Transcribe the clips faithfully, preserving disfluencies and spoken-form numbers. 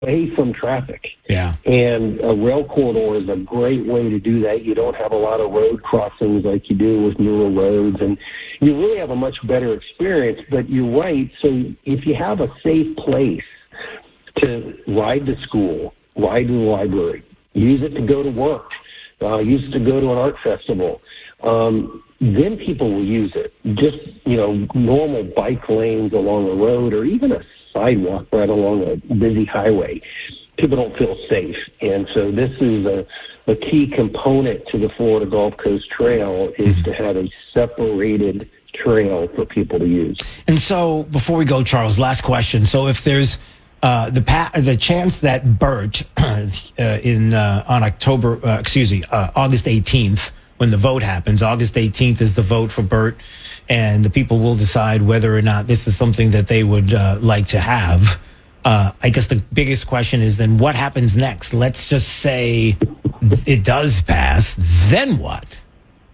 away from traffic. Yeah. And a rail corridor is a great way to do that. You don't have a lot of road crossings like you do with newer roads, and you really have a much better experience. But you're right. So if you have a safe place to ride to school, ride to the library, use it to go to work, uh, use it to go to an art festival, um, then people will use it. Just, you know, normal bike lanes along the road, or even a sidewalk right along a busy highway. People don't feel safe. And so this is a, a key component to the Florida Gulf Coast Trail, is to have a separated trail for people to use. And so before we go, Charles, last question. So if there's uh, the pa- the chance that Bert uh, in uh, on October, uh, excuse me, uh, August eighteenth, when the vote happens, August eighteenth is the vote for Bert, and the people will decide whether or not this is something that they would uh, like to have. Uh, I guess the biggest question is then what happens next? Let's just say it does pass. Then what?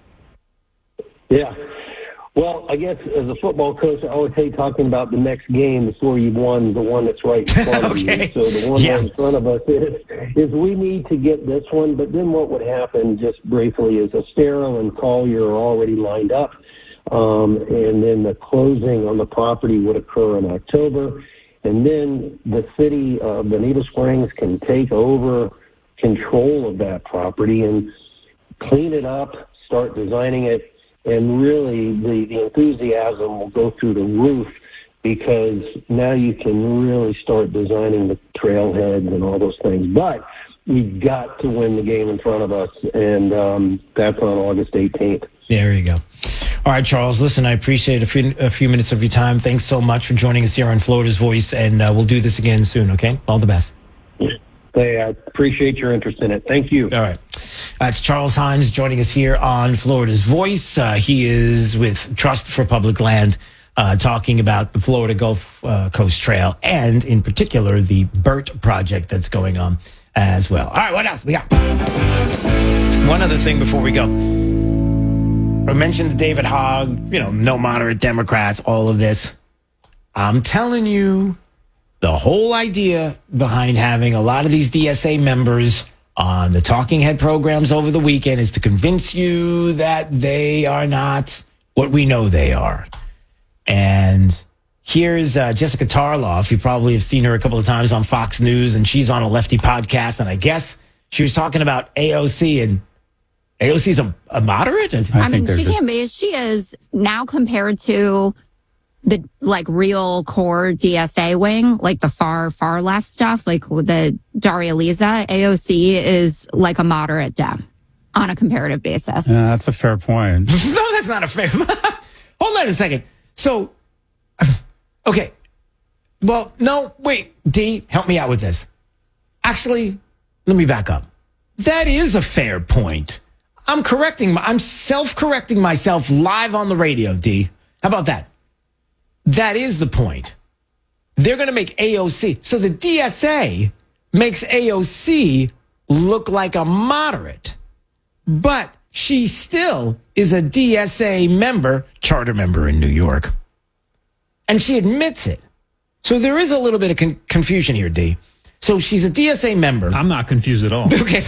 Yeah. Well, I guess as a football coach, I always hate talking about the next game before you've won the one that's right in front okay. of you. So the one yeah. that's in front of us is, is we need to get this one. But then what would happen, just briefly, is Estero and Collier are already lined up. Um, and then the closing on the property would occur in October. And then the city of Bonita Springs can take over control of that property and clean it up, start designing it. And really, the, the enthusiasm will go through the roof, because now you can really start designing the trailheads and all those things. But we've got to win the game in front of us, and um, that's on August eighteenth. There you go. All right, Charles, listen, I appreciate a few, a few minutes of your time. Thanks so much for joining us here on Florida's Voice, and uh, we'll do this again soon, okay? All the best. Hey, I appreciate your interest in it. Thank you. All right. That's Charles Hines joining us here on Florida's Voice. Uh, he is with Trust for Public Land, uh, talking about the Florida Gulf uh, Coast Trail, and in particular, the BERT project that's going on as well. All right, what else we got? One other thing before we go. I mentioned David Hogg, you know, no moderate Democrats, all of this. I'm telling you, the whole idea behind having a lot of these D S A members on the Talking Head programs over the weekend is to convince you that they are not what we know they are. And here's uh, Jessica Tarloff. You probably have seen her a couple of times on Fox News, and she's on a lefty podcast. And I guess she was talking about A O C, and A O C's a, a moderate? I, I mean, she just... can be. She is now compared to the like real core D S A wing, like the far, far left stuff, like the Daria Lisa. A O C is like a moderate Dem on a comparative basis. Yeah, that's a fair point. No, that's not a fair. Hold on a second. So, okay. Well, no, wait, D, help me out with this. Actually, let me back up. That is a fair point. I'm correcting, I'm self-correcting myself live on the radio, D. How about that? That is the point. They're going to make A O C. So the D S A makes A O C look like a moderate. But she still is a D S A member, charter member in New York. And she admits it. So there is a little bit of con- confusion here, D. So she's a D S A member. I'm not confused at all. Okay.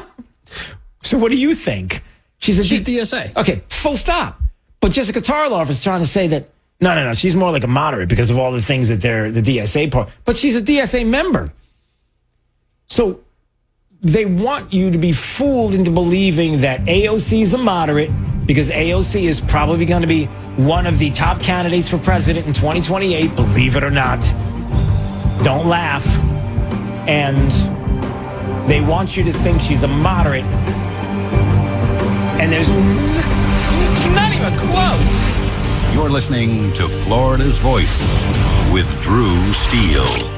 So what do you think? She's a she's D- D S A. Okay, full stop. But Jessica Tarloff is trying to say that No, no, no. She's more like a moderate because of all the things that they're the D S A part. But she's a D S A member. So they want you to be fooled into believing that A O C is a moderate because A O C is probably going to be one of the top candidates for president in twenty twenty-eight, believe it or not. Don't laugh. And they want you to think she's a moderate. And there's not even close. You're listening to Florida's Voice with Drew Steele.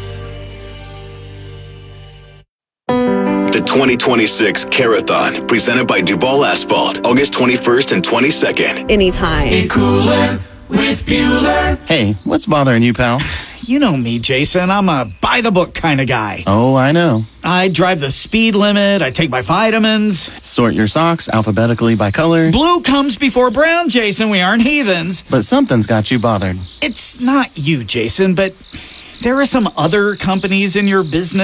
The twenty twenty-six Carathon, presented by Duval Asphalt, August twenty-first and twenty-second. Anytime. Get cooler with Bueller. Hey, what's bothering you, pal? You know me, Jason. I'm a by-the-book kind of guy. Oh, I know. I drive the speed limit. I take my vitamins. Sort your socks alphabetically by color. Blue comes before brown, Jason. We aren't heathens. But something's got you bothered. It's not you, Jason, but there are some other companies in your business